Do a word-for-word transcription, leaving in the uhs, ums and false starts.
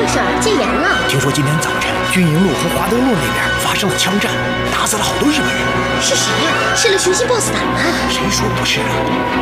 么事儿？戒严了？ 听说今天早晨军营路和华东路那边发生了枪战，打死了好多日本人。 是谁呀、是了雄心 boss 打的？ 谁说不是啊？